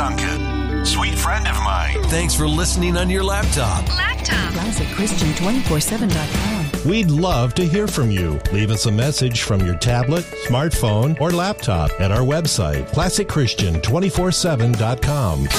Duncan. Sweet friend of mine. Thanks for listening on your laptop. ClassicChristian247.com. We'd love to hear from you. Leave us a message from your tablet, smartphone, or laptop at our website, ClassicChristian247.com.